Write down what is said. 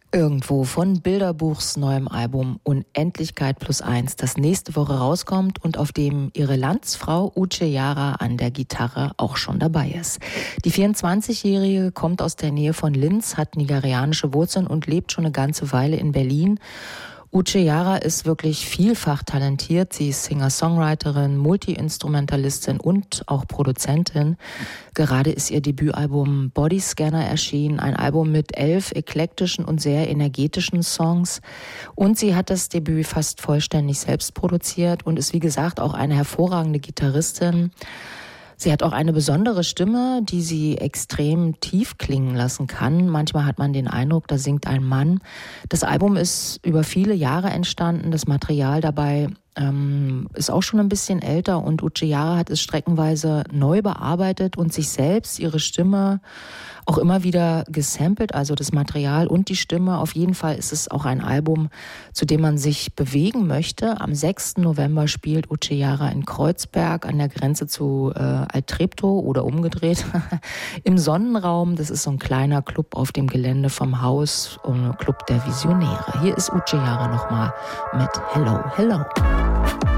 Irgendwo von Bilderbuchs neuem Album Unendlichkeit +1, das nächste Woche rauskommt und auf dem ihre Landsfrau Uche Jara an der Gitarre auch schon dabei ist. Die 24-Jährige kommt aus der Nähe von Linz, hat nigerianische Wurzeln und lebt schon eine ganze Weile in Berlin. Uche Jara ist wirklich vielfach talentiert. Sie ist Singer-Songwriterin, Multi-Instrumentalistin und auch Produzentin. Gerade ist ihr Debütalbum Bodyscanner erschienen, ein Album mit 11 eklektischen und sehr energetischen Songs. Und sie hat das Debüt fast vollständig selbst produziert und ist, wie gesagt, auch eine hervorragende Gitarristin. Sie hat auch eine besondere Stimme, die sie extrem tief klingen lassen kann. Manchmal hat man den Eindruck, da singt ein Mann. Das Album ist über viele Jahre entstanden. Das Material dabei ist auch schon ein bisschen älter und Uche Jara hat es streckenweise neu bearbeitet und sich selbst, ihre Stimme auch immer wieder gesampelt, also das Material und die Stimme. Auf jeden Fall ist es auch ein Album, zu dem man sich bewegen möchte. Am 6. November spielt Uche Jara in Kreuzberg an der Grenze zu Alt-Treptow oder umgedreht im Sonnenraum. Das ist so ein kleiner Club auf dem Gelände vom Haus, Club der Visionäre. Hier ist Uche Jara nochmal mit Hello, Hello.